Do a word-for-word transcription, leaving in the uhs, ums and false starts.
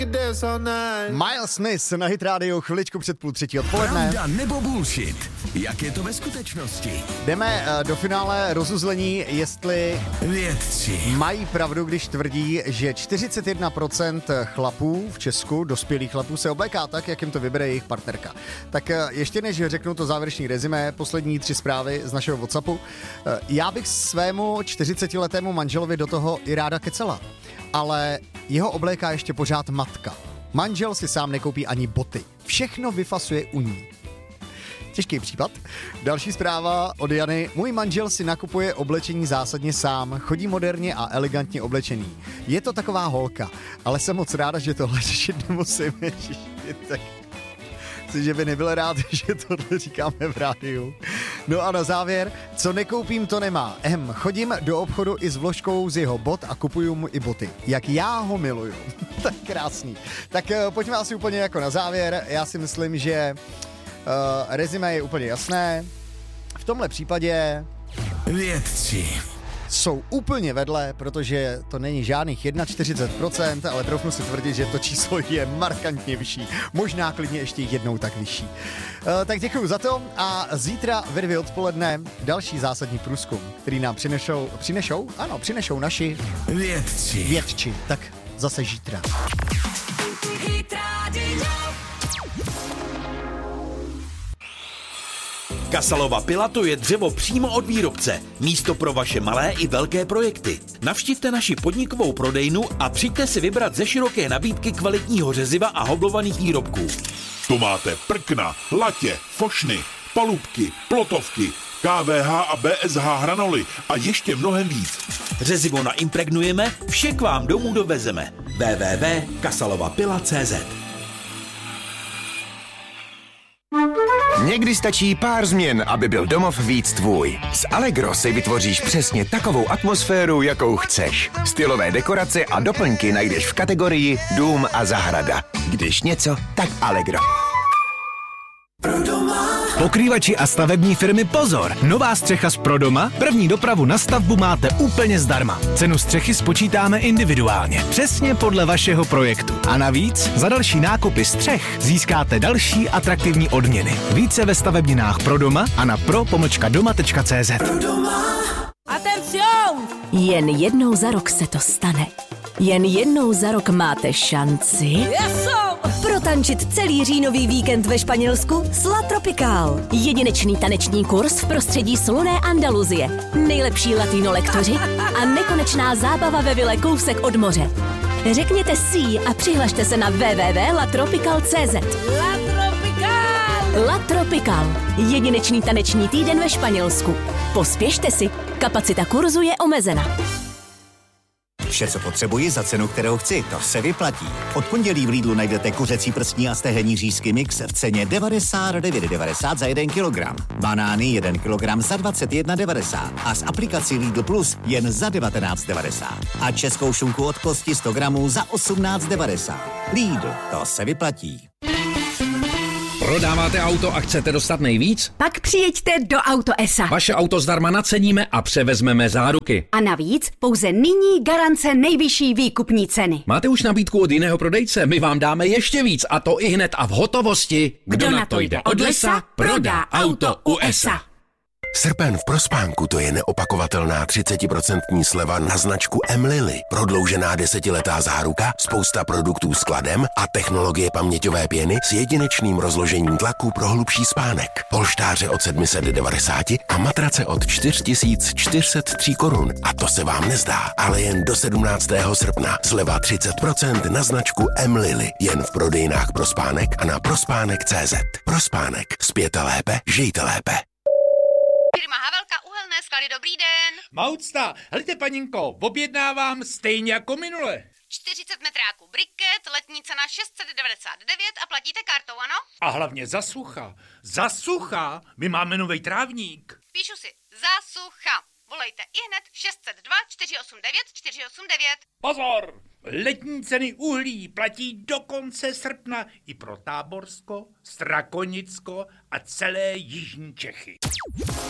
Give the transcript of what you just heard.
Miles Smith na Hit Radio chviličku před půl třetí odpoledne. Pravda nebo bullshit? Jak je to ve skutečnosti? Jdeme uh, do finále rozuzlení, jestli vědci mají pravdu, když tvrdí, že čtyřicet jedna procent chlapů v Česku, dospělých chlapů, se obléká tak, jak jim to vybere jejich partnerka. Tak uh, ještě než řeknu to závěrečný rezimé, poslední tři zprávy z našeho WhatsAppu, uh, já bych svému čtyřicetiletému manželovi do toho i ráda kecela. Ale jeho obléká ještě pořád matka. Manžel si sám nekoupí ani boty. Všechno vyfasuje u ní. Těžký případ. Další zpráva od Jany. Můj manžel si nakupuje oblečení zásadně sám. Chodí moderně a elegantně oblečený. Je to taková holka, ale jsem moc ráda, že tohle řešit nemusím. Ježiši, tak... že by nebyl rád, že tohle říkáme v rádiu. No a na závěr, co nekoupím, to nemá. Ehm, chodím do obchodu i s vložkou z jeho bot a kupuju mu i boty. Jak já ho miluju. Tak krásný. Tak uh, pojďme asi úplně jako na závěr. Já si myslím, že uh, rezime je úplně jasné. V tomhle případě vědci jsou úplně vedle, protože to není žádných čtyřicet jedna procent, ale troufnu si tvrdit, že to číslo je markantně vyšší. Možná klidně ještě jednou tak vyšší. E, tak děkuju za to a zítra ve dvě odpoledne další zásadní průzkum, který nám přinešou, přinešou, ano, přinešou naši vědci. vědči. Tak zase zítra. Kasalova pila to je dřevo přímo od výrobce. Místo pro vaše malé i velké projekty. Navštivte naši podnikovou prodejnu a přijďte si vybrat ze široké nabídky kvalitního řeziva a hoblovaných výrobků. Tu máte prkna, latě, fošny, palubky, plotovky, K V H a B S H hranoly a ještě mnohem víc. Řezivo naimpregnujeme, vše k vám domů dovezeme. w w w tečka kasalovapila tečka c z Někdy stačí pár změn, aby byl domov víc tvůj. S Allegro si vytvoříš přesně takovou atmosféru, jakou chceš. Stylové dekorace a doplňky najdeš v kategorii Dům a zahrada. Když něco, tak Allegro. Pokrývači a stavební firmy pozor! Nová střecha z Prodoma? První dopravu na stavbu máte úplně zdarma. Cenu střechy spočítáme individuálně, přesně podle vašeho projektu. A navíc za další nákupy střech získáte další atraktivní odměny. Více ve stavebninách Prodoma a na pro pomlčka doma tečka c z. Atención! Jen jednou za rok se to stane. Jen jednou za rok máte šanci Yeso! protančit celý říjnový víkend ve Španělsku s La Tropical. Jedinečný taneční kurz v prostředí slunné Andaluzie. Nejlepší latino lektoři a nekonečná zábava ve vile kousek od moře. Řekněte si a přihlašte se na w w w tečka la tropical tečka c z. La Tropical! La Tropical. Jedinečný taneční týden ve Španělsku. Pospěšte si, kapacita kurzu je omezena. Vše, co potřebuji za cenu, kterou chci, to se vyplatí. Od pondělí v Lidlu najdete kuřecí prstní a stehenní řízky mix v ceně devadesát devět devadesát za jeden kilogram. Banány jeden kilogram za dvacet jedna devadesát a s aplikací Lidl Plus jen za devatenáct devadesát. A českou šunku od kosti sto gramů za osmnáct devadesát. Lidl, to se vyplatí. Prodáváte auto a chcete dostat nejvíc? Pak přijeďte do Auto es a. Vaše auto zdarma naceníme a převezmeme záruky. A navíc pouze nyní garance nejvyšší výkupní ceny. Máte už nabídku od jiného prodejce? My vám dáme ještě víc a to i hned a v hotovosti. Kdo, Kdo na to jde od lesa, prodá auto u es a. Srpen v Prospánku to je neopakovatelná třicet procent sleva na značku M-Lily. Prodloužená desetiletá záruka, spousta produktů s kladem a technologie paměťové pěny s jedinečným rozložením tlaku pro hlubší spánek. Polštáře od sedm set devadesát a matrace od čtyři tisíce čtyři sta tři korun. A to se vám nezdá, ale jen do sedmnáctého srpna. Sleva třicet procent na značku M-Lily. Jen v prodejnách Prospánek a na prospánek tečka cé zet. Prospánek. Spěte lépe, žijte lépe. Firma Havelka uhelné sklady, dobrý den. Maucta, helejte paninko, objednávám stejně jako minule. čtyřicet metráků briket, letní cena šest set devadesát devět a platíte kartou, ano? A hlavně za sucha. Za sucha, my máme nový trávník. Píšu si, za sucha. Volejte ihned šest set dva čtyři osm devět čtyři osm devět. Pozor, letní ceny uhlí platí do konce srpna i pro Táborsko, Strakonicko a celé jižní Čechy.